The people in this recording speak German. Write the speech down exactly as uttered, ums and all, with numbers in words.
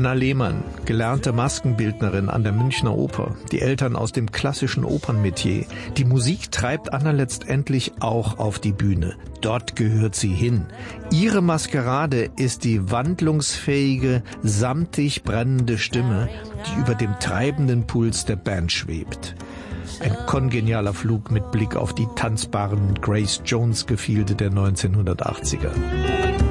Anna Lehmann, gelernte Maskenbildnerin an der Münchner Oper, die Eltern aus dem klassischen Opernmetier. Die Musik treibt Anna letztendlich auch auf die Bühne. Dort gehört sie hin. Ihre Maskerade ist die wandlungsfähige, samtig brennende Stimme, die über dem treibenden Puls der Band schwebt. Ein kongenialer Flug mit Blick auf die tanzbaren Grace Jones-Gefilde der neunzehnhundertachtziger.